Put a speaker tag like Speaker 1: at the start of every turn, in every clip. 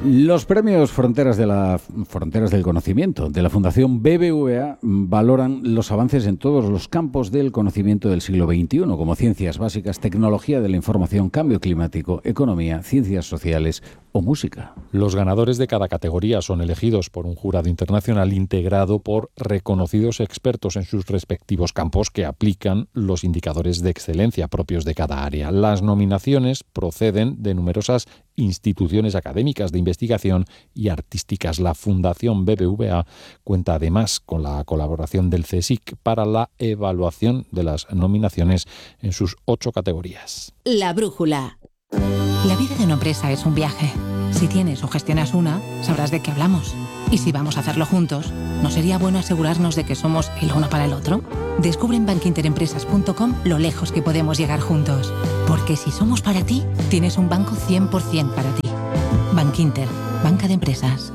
Speaker 1: Los premios Fronteras del Conocimiento de la Fundación BBVA valoran los avances en todos los campos del conocimiento del siglo XXI, como ciencias básicas, tecnología de la información, cambio climático, economía, ciencias sociales o música.
Speaker 2: Los ganadores de cada categoría son elegidos por un jurado internacional integrado por reconocidos expertos en sus respectivos campos que aplican los indicadores de excelencia propios de cada área. Las nominaciones proceden de numerosas instituciones académicas de investigación y artísticas. La Fundación BBVA cuenta además con la colaboración del CSIC para la evaluación de las nominaciones en sus 8 categorías.
Speaker 3: La brújula.
Speaker 4: La vida de una empresa es un viaje. Si tienes o gestionas una, sabrás de qué hablamos. Y si vamos a hacerlo juntos, ¿no sería bueno asegurarnos de que somos el uno para el otro? Descubre en bankinterempresas.com lo lejos que podemos llegar juntos. Porque si somos para ti, tienes un banco 100% para ti. Bankinter, banca de empresas.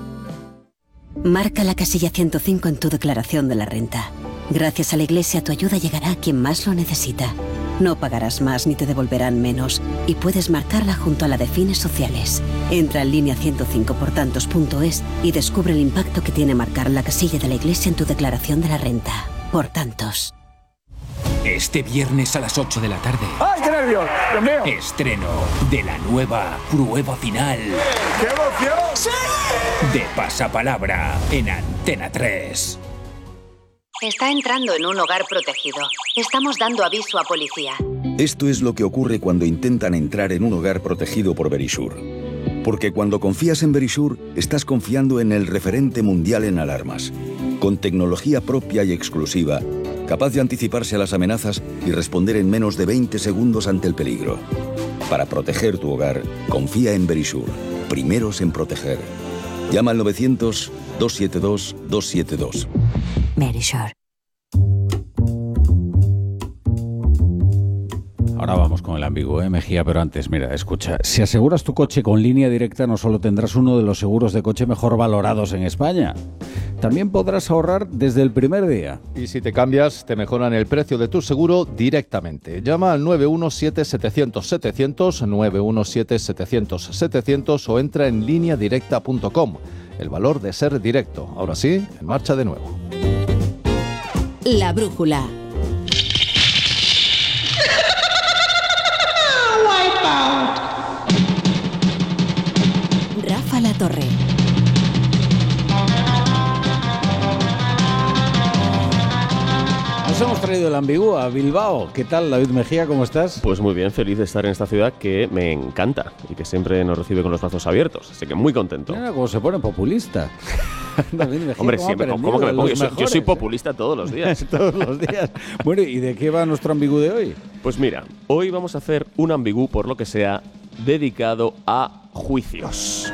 Speaker 3: Marca la casilla 105 en tu declaración de la renta. Gracias a la Iglesia, tu ayuda llegará a quien más lo necesita. No pagarás más ni te devolverán menos. Y puedes marcarla junto a la de fines sociales. Entra en línea 105portantos.es y descubre el impacto que tiene marcar la casilla de la Iglesia en tu declaración de la renta. Por tantos.
Speaker 5: Este viernes a las 8 de la tarde.
Speaker 6: ¡Ay, qué nervios! ¡Dios mío!
Speaker 5: Estreno de la nueva prueba final.
Speaker 6: ¡Qué emoción! ¡Sí!
Speaker 5: De Pasapalabra en Antena 3.
Speaker 7: Está entrando en un hogar protegido. Estamos dando aviso a policía.
Speaker 8: Esto es lo que ocurre cuando intentan entrar en un hogar protegido por Verisure. Porque cuando confías en Verisure, estás confiando en el referente mundial en alarmas. Con tecnología propia y exclusiva, capaz de anticiparse a las amenazas y responder en menos de 20 segundos ante el peligro. Para proteger tu hogar, confía en Verisure. Primeros en proteger. Llama al 900-272-272.
Speaker 3: Verisure.
Speaker 1: Ahora vamos con el ambiguo, Mejía, pero antes, mira, escucha. Si aseguras tu coche con Línea Directa, no solo tendrás uno de los seguros de coche mejor valorados en España, también podrás ahorrar desde el primer día.
Speaker 9: Y si te cambias, te mejoran el precio de tu seguro directamente. Llama al 917-700-700, 917-700-700 o entra en lineadirecta.com. El valor de ser directo. Ahora sí, en marcha de nuevo.
Speaker 3: La brújula. Rafa La Torre.
Speaker 1: Nos hemos traído el ambiguo a Bilbao. ¿Qué tal, David Mejía? ¿Cómo estás?
Speaker 10: Pues muy bien, feliz de estar en esta ciudad que me encanta y que siempre nos recibe con los brazos abiertos. Así que muy contento.
Speaker 1: Mira cómo se pone populista. David Mejía,
Speaker 10: hombre, siempre. ¿Cómo que me pongo? Yo soy populista todos los días.
Speaker 1: Todos los días. Bueno, ¿y de qué va nuestro ambigú de hoy?
Speaker 10: Pues mira, hoy vamos a hacer un ambigú, por lo que sea, dedicado a juicios.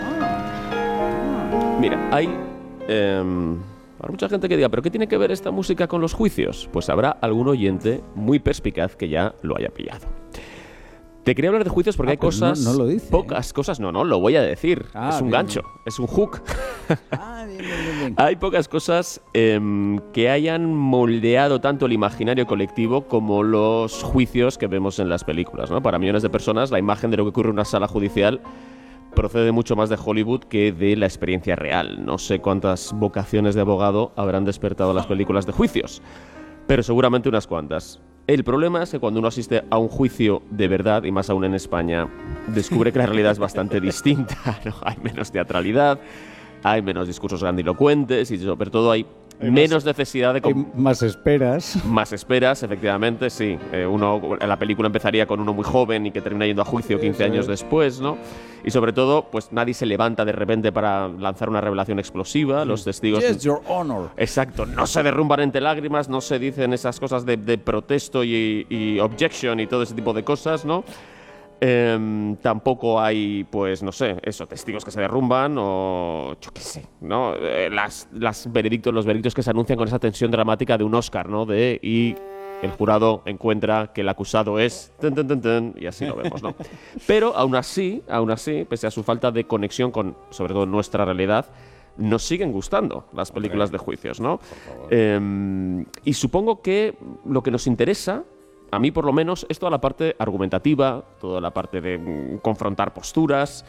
Speaker 10: Mira, hay mucha gente que diga, ¿pero qué tiene que ver esta música con los juicios? Pues habrá algún oyente muy perspicaz que ya lo haya pillado. Te quería hablar de juicios porque hay cosas,
Speaker 1: no lo dice,
Speaker 10: pocas cosas, no, lo voy a decir. Es un gancho, es un hook. Bien. Hay pocas cosas que hayan moldeado tanto el imaginario colectivo como los juicios que vemos en las películas, ¿no? Para millones de personas, la imagen de lo que ocurre en una sala judicial procede mucho más de Hollywood que de la experiencia real. No sé cuántas vocaciones de abogado habrán despertado las películas de juicios, pero seguramente unas cuantas. El problema es que cuando uno asiste a un juicio de verdad, y más aún en España, descubre que la realidad es bastante distinta, ¿no? Hay menos teatralidad, hay menos discursos grandilocuentes y sobre todo hay menos necesidad de...
Speaker 1: Más esperas.
Speaker 10: Más esperas, efectivamente, sí. La película empezaría con uno muy joven y que termina yendo a juicio 15 años después, ¿no? Y sobre todo, pues nadie se levanta de repente para lanzar una revelación explosiva. Los testigos...
Speaker 1: Yes, your honor.
Speaker 10: Exacto. No se derrumban entre lágrimas, no se dicen esas cosas de protesto y objection y todo ese tipo de cosas, ¿no? Tampoco hay, pues no sé, testigos que se derrumban o yo qué sé, ¿no? Los veredictos que se anuncian con esa tensión dramática de un Oscar, ¿no? Y el jurado encuentra que el acusado es y así lo vemos, ¿no? Pero aún así, pese a su falta de conexión con, sobre todo, nuestra realidad, nos siguen gustando las películas de juicios, ¿no? Y supongo que lo que nos interesa, a mí por lo menos, es toda la parte argumentativa, toda la parte de confrontar posturas,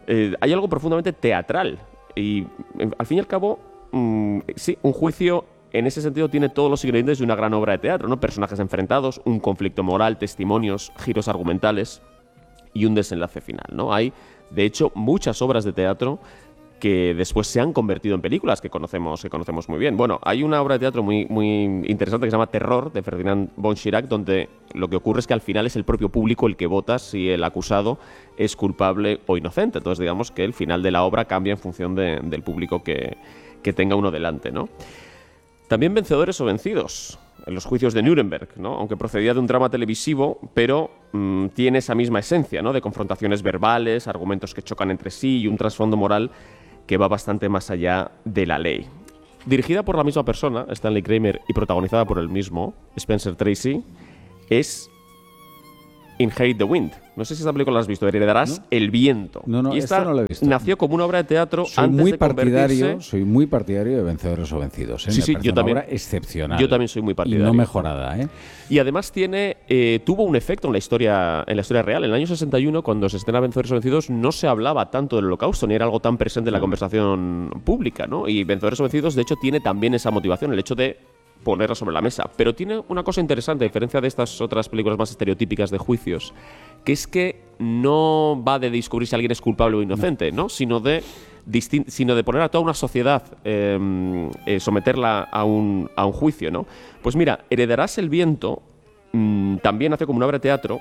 Speaker 10: hay algo profundamente teatral. Y al fin y al cabo, sí, un juicio en ese sentido tiene todos los ingredientes de una gran obra de teatro, ¿no? Personajes enfrentados, un conflicto moral, testimonios, giros argumentales y un desenlace final, ¿no? Hay, de hecho, muchas obras de teatro que después se han convertido en películas que conocemos muy bien. Bueno, hay una obra de teatro muy interesante que se llama Terror, de Ferdinand von Schirach, donde lo que ocurre es que al final es el propio público el que vota si el acusado es culpable o inocente. Entonces, digamos que el final de la obra cambia en función del público que tenga uno delante, ¿no? También Vencedores o Vencidos, en los juicios de Nuremberg, ¿no? Aunque procedía de un drama televisivo, pero tiene esa misma esencia, ¿no? De confrontaciones verbales, argumentos que chocan entre sí y un trasfondo moral que va bastante más allá de la ley. Dirigida por la misma persona, Stanley Kramer, y protagonizada por el mismo, Spencer Tracy, es Inherit the Wind. No sé si esta película la has visto, Heredarás el viento.
Speaker 1: No,
Speaker 10: y esta
Speaker 1: no la he visto.
Speaker 10: Nació como una obra de teatro
Speaker 1: Soy
Speaker 10: antes
Speaker 1: muy
Speaker 10: de convertirse...
Speaker 1: Soy muy partidario de Vencedores o Vencidos.
Speaker 10: Sí, yo también.
Speaker 1: Una obra excepcional.
Speaker 10: Yo también soy muy partidario.
Speaker 1: Y no mejorada, ¿eh?
Speaker 10: Y además tuvo un efecto en la historia real. En el año 61, cuando se estrena Vencedores o Vencidos, no se hablaba tanto del Holocausto, ni era algo tan presente en la conversación pública, ¿no? Y Vencedores o Vencidos, de hecho, tiene también esa motivación, el hecho de ponerla sobre la mesa. Pero tiene una cosa interesante, a diferencia de estas otras películas más estereotípicas de juicios, que es que no va de descubrir si alguien es culpable o inocente, ¿no? Sino de poner a toda una sociedad, someterla a un juicio, ¿no? Pues mira, Heredarás el viento también nació como una obra de teatro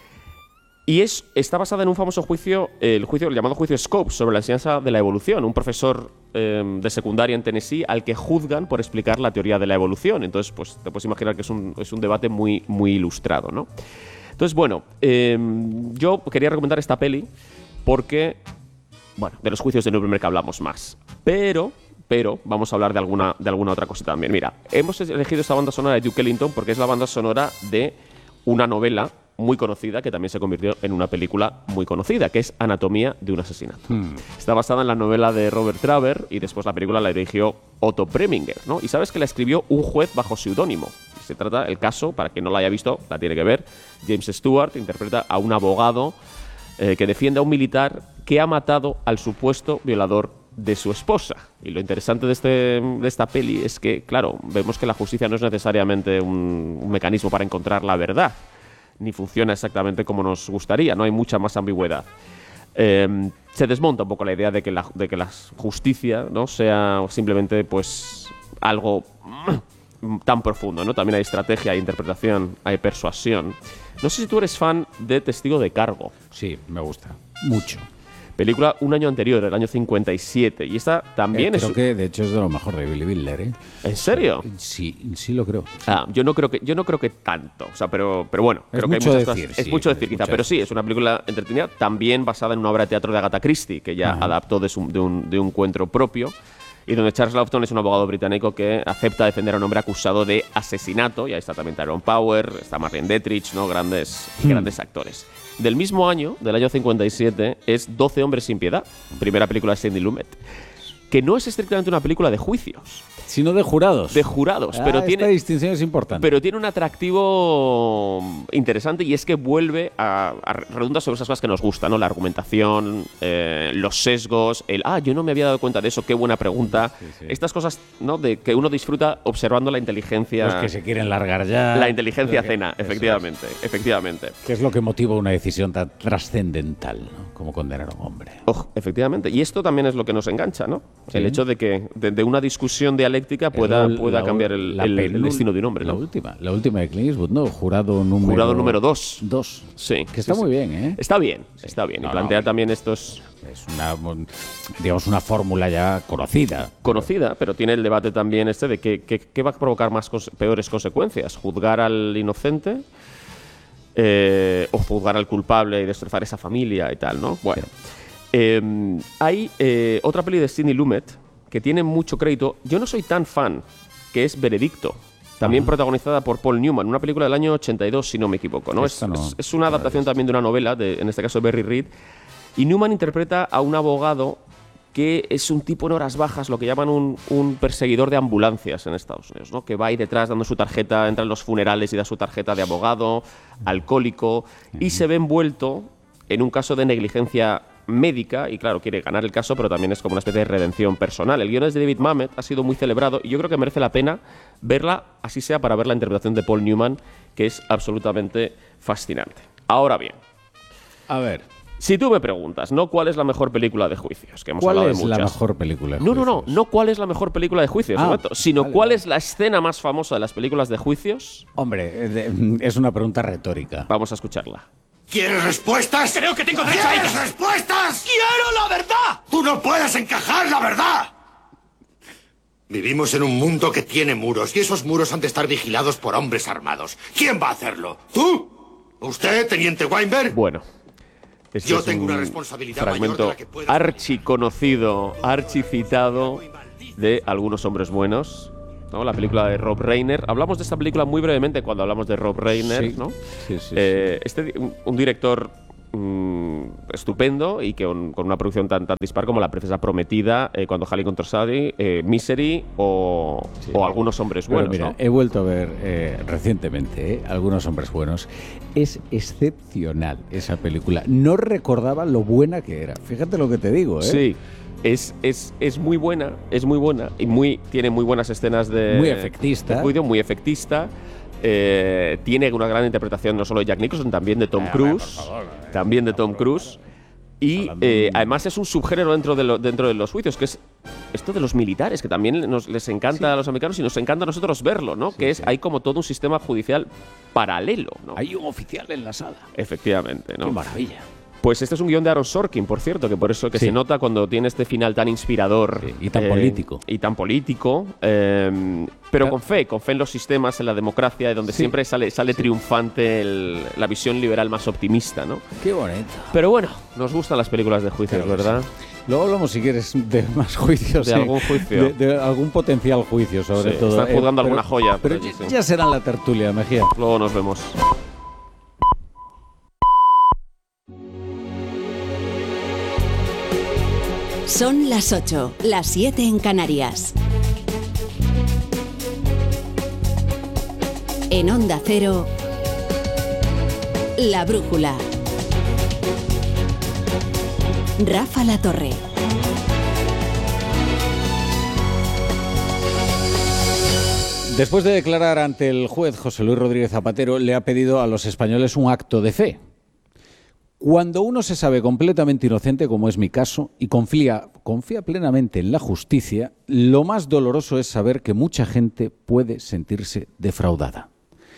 Speaker 10: y está basada en un famoso juicio, el llamado juicio Scopes, sobre la enseñanza de la evolución. Un profesor de secundaria en Tennessee al que juzgan por explicar la teoría de la evolución. Entonces, pues te puedes imaginar que es un debate muy, muy ilustrado, ¿no? Entonces, bueno, yo quería recomendar esta peli porque, bueno, de los juicios de Nuremberg hablamos más. Pero vamos a hablar de alguna otra cosa también. Mira, hemos elegido esta banda sonora de Duke Ellington porque es la banda sonora de una novela muy conocida que también se convirtió en una película muy conocida, que es Anatomía de un asesinato. Está basada en la novela de Robert Traver y después la película la dirigió Otto Preminger, ¿no? Y sabes que la escribió un juez bajo seudónimo. Se trata el caso, para quien no la haya visto, la tiene que ver. James Stewart interpreta a un abogado que defiende a un militar que ha matado al supuesto violador de su esposa. Y lo interesante de esta peli es que, claro, vemos que la justicia no es necesariamente un mecanismo para encontrar la verdad, ni funciona exactamente como nos gustaría, no hay mucha más ambigüedad. Se desmonta un poco la idea de que la justicia no sea simplemente pues algo tan profundo, ¿no? También hay estrategia, hay interpretación, hay persuasión. No sé si tú eres fan de Testigo de Cargo.
Speaker 1: Sí, me gusta mucho.
Speaker 10: Película un año anterior, el año 57. Y esta también
Speaker 1: creo que de hecho es de lo mejor de Billy Wilder, ¿eh?
Speaker 10: ¿En serio?
Speaker 1: Sí lo creo.
Speaker 10: Yo no creo que tanto. O sea, pero bueno, creo que hay muchas cosas. Es mucho decir, quizá. Pero sí, es una película entretenida, también basada en una obra de teatro de Agatha Christie, que ya adaptó de un cuento propio. Y donde Charles Laughton es un abogado británico que acepta defender a un hombre acusado de asesinato. Y ahí está también Tyrone Power, está Marlene Dietrich, ¿no? Grandes actores. Del mismo año, del año 57, es 12 hombres sin piedad, primera película de Sidney Lumet, que no es estrictamente una película de juicios,
Speaker 1: sino de jurados.
Speaker 10: De jurados, pero
Speaker 1: esta distinción es importante.
Speaker 10: Pero tiene un atractivo interesante y es que vuelve a redundar sobre esas cosas que nos gustan, ¿no? La argumentación, los sesgos, yo no me había dado cuenta de eso, qué buena pregunta. Sí. Estas cosas, ¿no? De que uno disfruta observando la inteligencia.
Speaker 1: Los que se quieren largar ya.
Speaker 10: La inteligencia cena, efectivamente.
Speaker 1: ¿Qué es lo que motiva una decisión tan trascendental, ¿no? Como condenar a un hombre?
Speaker 10: Efectivamente. Y esto también es lo que nos engancha, ¿no? Sí. El hecho de que de una discusión dialéctica pueda cambiar el destino de un hombre, ¿no?
Speaker 1: La última de Clint Eastwood, ¿no? Jurado número
Speaker 10: 2.
Speaker 1: Sí. Que está muy bien, ¿eh?
Speaker 10: Está bien. Y plantea también estos...
Speaker 1: Es una fórmula ya conocida.
Speaker 10: Pero tiene el debate también de qué va a provocar peores consecuencias. ¿Juzgar al inocente? O juzgar al culpable y destrozar esa familia y tal, ¿no? Bueno. Hay otra peli de Sidney Lumet que tiene mucho crédito. Yo no soy tan fan, que es Veredicto, también protagonizada por Paul Newman, una película del año 82, si no me equivoco, ¿no? Es una adaptación también de una novela, en este caso de Berry Reed, y Newman interpreta a un abogado que es un tipo en horas bajas, lo que llaman un perseguidor de ambulancias en Estados Unidos, ¿no? Que va ahí detrás dando su tarjeta, entra en los funerales y da su tarjeta de abogado, alcohólico, y se ve envuelto en un caso de negligencia médica y, claro, quiere ganar el caso, pero también es como una especie de redención personal. El guion es de David Mamet, ha sido muy celebrado y yo creo que merece la pena verla, así sea para ver la interpretación de Paul Newman, que es absolutamente fascinante. Ahora bien,
Speaker 1: a ver,
Speaker 10: si tú me preguntas, no cuál es la mejor película de juicios, que hemos hablado de muchas.
Speaker 1: ¿Cuál es la mejor película de juicios?
Speaker 10: No cuál es la mejor película de juicios, sino cuál es la escena más famosa de las películas de juicios.
Speaker 1: Hombre, es una pregunta retórica.
Speaker 10: Vamos a escucharla.
Speaker 6: ¿Quieres respuestas?
Speaker 5: Creo que tengo derecho a ellas.
Speaker 6: ¿Quieres respuestas?
Speaker 5: ¡Quiero la verdad!
Speaker 6: ¡Tú no puedes encajar la verdad! Vivimos en un mundo que tiene muros y esos muros han de estar vigilados por hombres armados. ¿Quién va a hacerlo? ¿Tú? ¿Usted, teniente Weinberg?
Speaker 10: Bueno.
Speaker 6: Yo tengo una responsabilidad mayor de la que puedo...
Speaker 10: Archiconocido, archicitado de Algunos hombres buenos, ¿no? La película de Rob Reiner. Hablamos de esta película muy brevemente cuando hablamos de Rob Reiner, ¿no?
Speaker 1: Sí.
Speaker 10: Un director estupendo y que con una producción tan dispar como La princesa prometida, Cuando Halley encontró a Sally, Misery o Algunos hombres buenos.
Speaker 1: Mira,
Speaker 10: ¿no?
Speaker 1: he vuelto a ver recientemente Algunos hombres buenos. Es excepcional esa película. No recordaba lo buena que era. Fíjate lo que te digo, ¿eh?
Speaker 10: Sí. Es muy buena y tiene muy buenas escenas
Speaker 1: muy efectista.
Speaker 10: Muy efectista. Tiene una gran interpretación no solo de Jack Nicholson, también de Tom Cruise. Y además es un subgénero dentro de los juicios, que es esto de los militares, que también les encanta a los americanos y nos encanta a nosotros verlo, ¿no? Hay como todo un sistema judicial paralelo, ¿no?
Speaker 1: Hay un oficial en la sala.
Speaker 10: Efectivamente, ¿no?
Speaker 1: ¡Qué maravilla!
Speaker 10: Pues este es un guión de Aaron Sorkin, por cierto, que por eso que se nota cuando tiene este final tan inspirador.
Speaker 1: Sí, y tan político.
Speaker 10: Pero con fe en los sistemas, en la democracia, donde siempre sale triunfante la visión liberal más optimista, ¿no?
Speaker 1: ¡Qué bonito!
Speaker 10: Pero bueno, nos gustan las películas de juicios, ¿verdad?
Speaker 1: Luego hablamos, si quieres, de más juicios.
Speaker 10: De algún juicio.
Speaker 1: De algún potencial juicio, sobre todo.
Speaker 10: Están juzgando alguna joya.
Speaker 1: Pero ya será en la tertulia, Mejía.
Speaker 10: Luego nos vemos.
Speaker 11: Son las 8, las 7 en Canarias. En Onda Cero, La Brújula. Rafa La Torre.
Speaker 1: Después de declarar ante el juez José Luis Rodríguez Zapatero, le ha pedido a los españoles un acto de fe. Cuando uno se sabe completamente inocente, como es mi caso, y confía plenamente en la justicia, lo más doloroso es saber que mucha gente puede sentirse defraudada.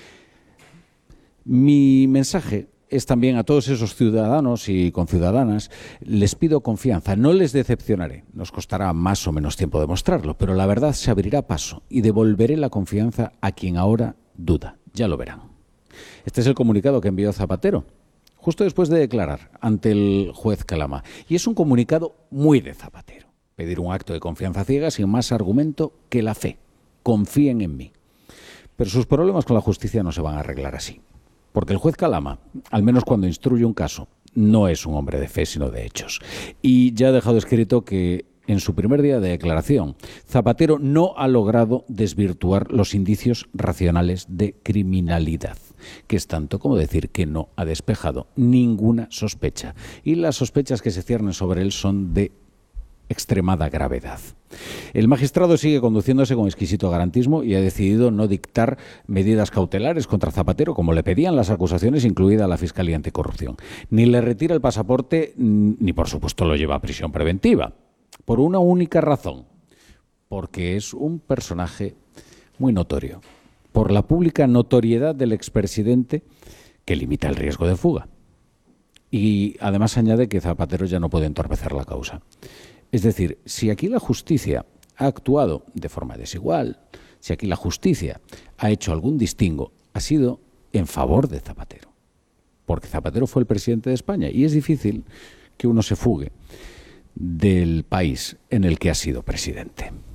Speaker 1: Mi mensaje es también a todos esos ciudadanos y conciudadanas. Les pido confianza, no les decepcionaré. Nos costará más o menos tiempo demostrarlo, pero la verdad se abrirá paso y devolveré la confianza a quien ahora duda. Ya lo verán. Este es el comunicado que envió Zapatero justo después de declarar ante el juez Calama. Y es un comunicado muy de Zapatero. Pedir un acto de confianza ciega sin más argumento que la fe. Confíen en mí. Pero sus problemas con la justicia no se van a arreglar así. Porque el juez Calama, al menos cuando instruye un caso, no es un hombre de fe, sino de hechos. Y ya ha dejado escrito que en su primer día de declaración, Zapatero no ha logrado desvirtuar los indicios racionales de criminalidad, que es tanto como decir que no ha despejado ninguna sospecha. Y las sospechas que se ciernen sobre él son de extremada gravedad. El magistrado sigue conduciéndose con exquisito garantismo y ha decidido no dictar medidas cautelares contra Zapatero, como le pedían las acusaciones, incluida la Fiscalía Anticorrupción. Ni le retira el pasaporte, ni por supuesto lo lleva a prisión preventiva. Por una única razón, porque es un personaje muy notorio, por la pública notoriedad del expresidente que limita el riesgo de fuga. Y además añade que Zapatero ya no puede entorpecer la causa. Es decir, si aquí la justicia ha actuado de forma desigual, si aquí la justicia ha hecho algún distingo, ha sido en favor de Zapatero. Porque Zapatero fue el presidente de España y es difícil que uno se fugue del país en el que ha sido presidente.